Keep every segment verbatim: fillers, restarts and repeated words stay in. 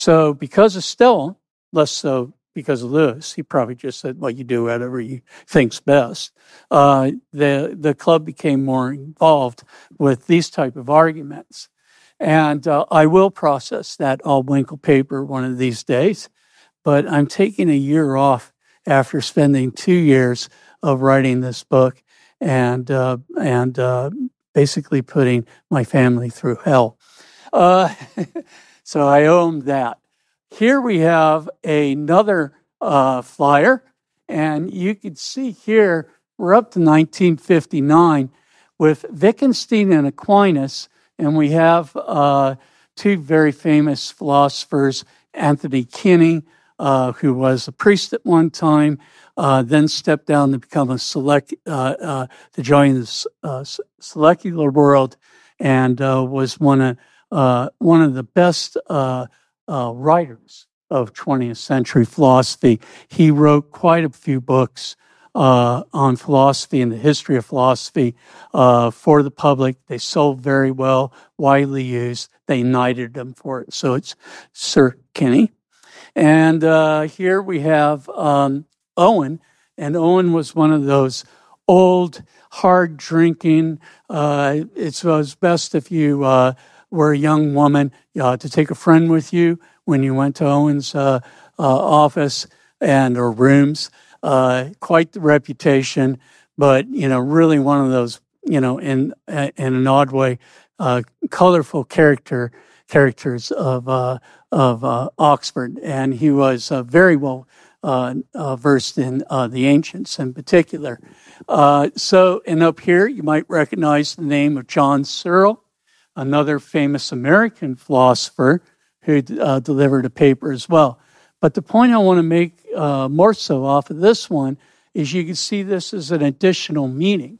So because of Stella, less so because of Lewis, he probably just said, well, you do whatever you think's best. Uh, the, the club became more involved with these type of arguments. And uh, I will process that all Winkle paper one of these days, but I'm taking a year off after spending two years of writing this book and uh, and uh, basically putting my family through hell. Uh, so I owe them that. Here we have another uh, flyer, and you can see here we're up to nineteen fifty-nine with Wittgenstein and Aquinas, and we have uh, two very famous philosophers, Anthony Kinney, uh, who was a priest at one time, uh, then stepped down to become a select, uh, uh, to join the uh, secular world, and uh, was one of uh, one of the best uh, uh, writers of twentieth century philosophy. He wrote quite a few books uh, on philosophy and the history of philosophy uh, for the public. They sold very well, widely used. They knighted him for it. So it's Sir Kinney. And uh, here we have um, Owen, and Owen was one of those old, hard drinking. Uh, it was best if you uh, were a young woman uh, to take a friend with you when you went to Owen's uh, uh, office and or rooms. Uh, quite the reputation, but you know, really one of those, you know, in in an odd way, uh, colorful character characters of. Uh, of uh, Oxford, and he was uh, very well uh, uh, versed in uh, the ancients in particular. Uh, so, and up here, you might recognize the name of John Searle, another famous American philosopher who uh, delivered a paper as well. But the point I want to make uh, more so off of this one is you can see this as an additional meeting.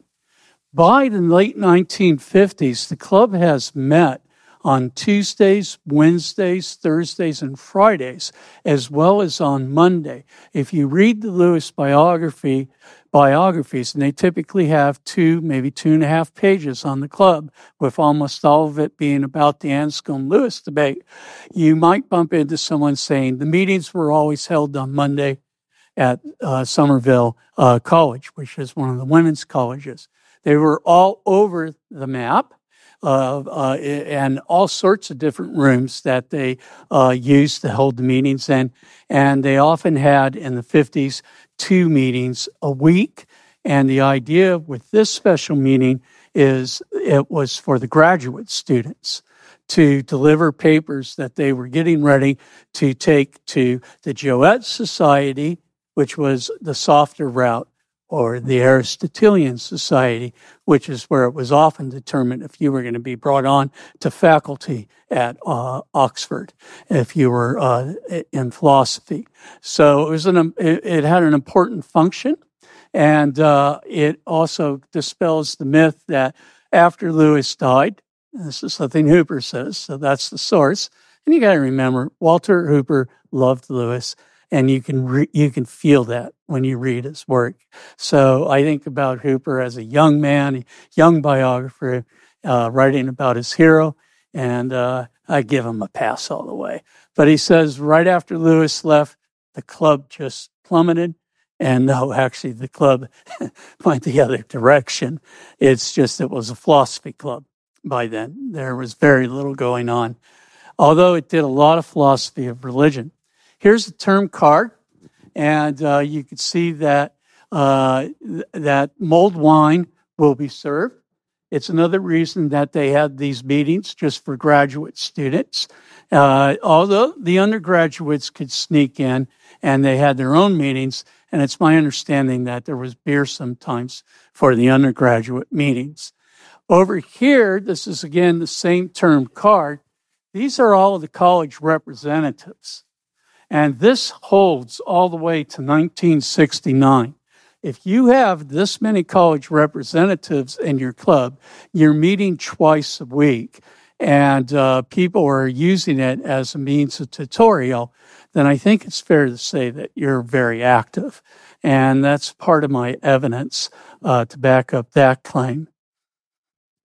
By the late nineteen fifties, the club has met on Tuesdays, Wednesdays, Thursdays, and Fridays, as well as on Monday. If you read the Lewis biography, biographies, and they typically have two, maybe two and a half pages on the club, with almost all of it being about the Anscombe-Lewis debate, you might bump into someone saying the meetings were always held on Monday at uh, Somerville uh, College, which is one of the women's colleges. They were all over the map. Uh, uh, and all sorts of different rooms that they uh, used to hold the meetings in. And they often had, in the fifties, two meetings a week. And the idea with this special meeting is it was for the graduate students to deliver papers that they were getting ready to take to the Jowett Society, which was the softer route, or the Aristotelian Society, which is where it was often determined if you were going to be brought on to faculty at uh, Oxford, if you were uh, in philosophy. So it was an it, it had an important function, and uh, it also dispels the myth that after Lewis died, this is something Hooper says, so that's the source. And you got to remember, Walter Hooper loved Lewis. And you can re- you can feel that when you read his work. So I think about Hooper as a young man, a young biographer, uh, writing about his hero, and uh, I give him a pass all the way. But he says right after Lewis left, the club just plummeted. And no, actually, the club went the other direction. It's just it was a philosophy club by then. There was very little going on, although it did a lot of philosophy of religion. Here's the term card, and uh, you can see that uh, th- that mulled wine will be served. It's another reason that they had these meetings just for graduate students. Uh, although the undergraduates could sneak in, and they had their own meetings, and it's my understanding that there was beer sometimes for the undergraduate meetings. Over here, this is again the same term card. These are all of the college representatives. And this holds all the way to nineteen sixty-nine. If you have this many college representatives in your club, you're meeting twice a week, and uh, people are using it as a means of tutorial, then I think it's fair to say that you're very active. And that's part of my evidence uh, to back up that claim.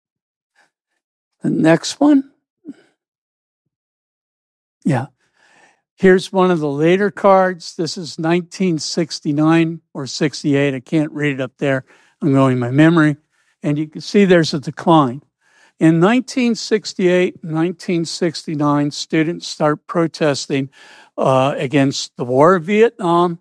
The next one. Yeah. Here's one of the later cards. This is nineteen sixty-nine or sixty-eight. I can't read it up there. I'm going by memory. And you can see there's a decline. In nineteen sixty-eight, nineteen sixty-nine, students start protesting uh, against the war of Vietnam,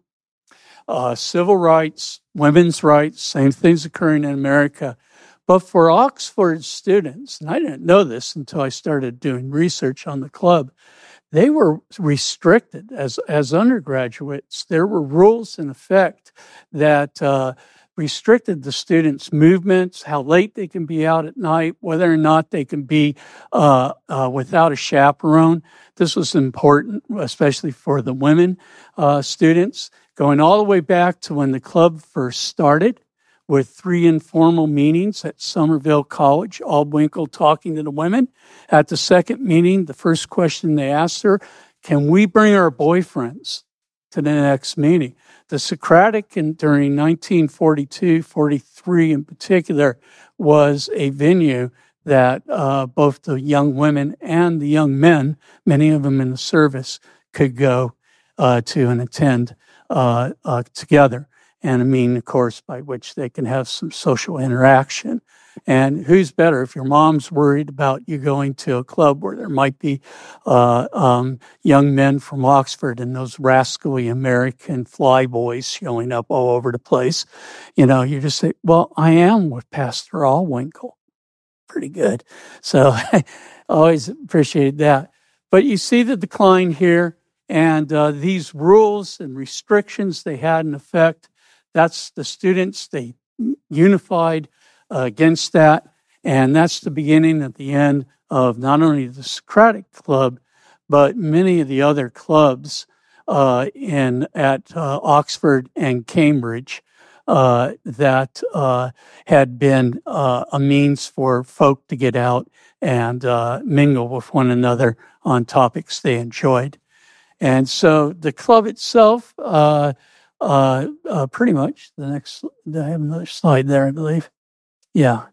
uh, civil rights, women's rights, same things occurring in America. But for Oxford students, and I didn't know this until I started doing research on the club, they were restricted as, as undergraduates. There were rules in effect that uh, restricted the students' movements, how late they can be out at night, whether or not they can be uh, uh, without a chaperone. This was important, especially for the women uh, students, going all the way back to when the club first started, with three informal meetings at Somerville College, Aldwinkle talking to the women. At the second meeting, the first question they asked her, can we bring our boyfriends to the next meeting? The Socratic, in, during nineteen forty-two, forty-three in particular, was a venue that uh, both the young women and the young men, many of them in the service, could go uh, to and attend uh, uh, together. And a mean, of course, by which they can have some social interaction. And who's better if your mom's worried about you going to a club where there might be uh, um, young men from Oxford and those rascally American flyboys showing up all over the place. You know, you just say, well, I am with Pastor Aldwinkle. Pretty good. So I always appreciated that. But you see the decline here, and uh, these rules and restrictions they had in effect. That's the students, they unified uh, against that. And that's the beginning at the end of not only the Socratic Club, but many of the other clubs uh, in at uh, Oxford and Cambridge uh, that uh, had been uh, a means for folk to get out and uh, mingle with one another on topics they enjoyed. And so the club itself, uh, Uh, uh, pretty much. The next, I have another slide there, I believe. Yeah.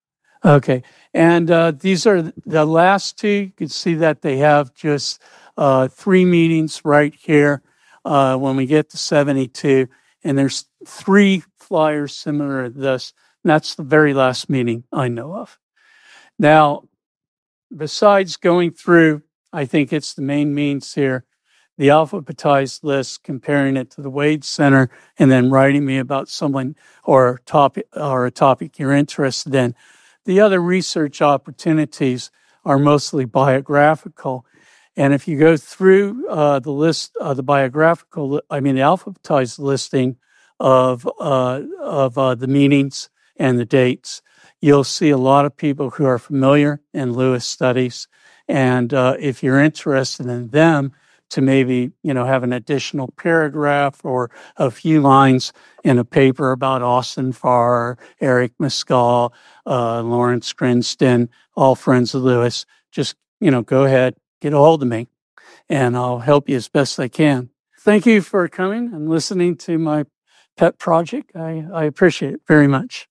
Okay. And uh, these are the last two. You can see that they have just uh, three meetings right here uh, when we get to seventy-two. And there's three flyers similar to this. And that's the very last meeting I know of. Now, besides going through, I think it's the main means here, the alphabetized list, comparing it to the Wade Center, and then writing me about someone or topic or a topic you're interested in. The other research opportunities are mostly biographical. And if you go through uh, the list, uh, the biographical, I mean, the alphabetized listing of uh, of uh, the meetings and the dates, you'll see a lot of people who are familiar in Lewis studies. And uh, if you're interested in them, to maybe, you know, have an additional paragraph or a few lines in a paper about Austin Farr, Eric Mescal, uh, Lawrence Grinston, all friends of Lewis, just, you know, go ahead, get a hold of me, and I'll help you as best I can. Thank you for coming and listening to my pet project. I, I appreciate it very much.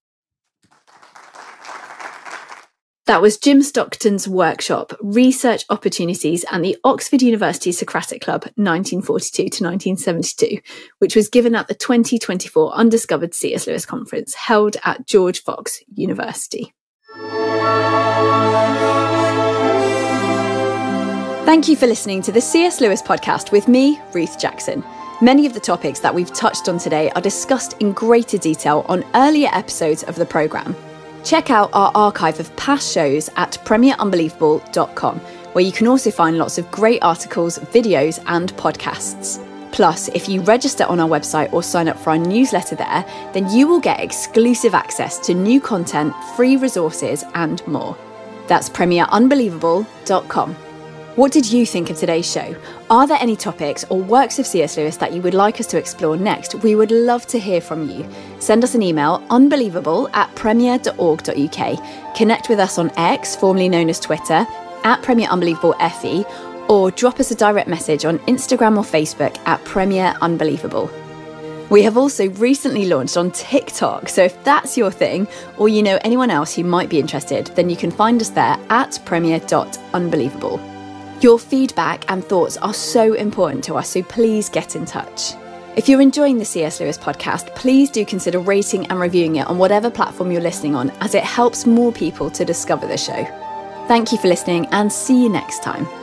That was Jim Stockton's workshop, Research Opportunities and the Oxford University Socratic Club, nineteen forty-two to nineteen seventy-two, which was given at the twenty twenty-four Undiscovered C S Lewis Conference held at George Fox University. Thank you for listening to the C S Lewis podcast with me, Ruth Jackson. Many of the topics that we've touched on today are discussed in greater detail on earlier episodes of the programme. Check out our archive of past shows at premier unbelievable dot com, where you can also find lots of great articles, videos and podcasts. Plus, if you register on our website or sign up for our newsletter there, then you will get exclusive access to new content, free resources and more. That's premier unbelievable dot com. What did you think of today's show? Are there any topics or works of C S Lewis that you would like us to explore next? We would love to hear from you. Send us an email, unbelievable at premier dot org dot uk. Connect with us on X, formerly known as Twitter, at Premier Unbelievable F E, or drop us a direct message on Instagram or Facebook at Premier Unbelievable. We have also recently launched on TikTok, so if that's your thing, or you know anyone else who might be interested, then you can find us there at premier dot unbelievable. Your feedback and thoughts are so important to us, so please get in touch. If you're enjoying the C S Lewis podcast, please do consider rating and reviewing it on whatever platform you're listening on, as it helps more people to discover the show. Thank you for listening, and see you next time.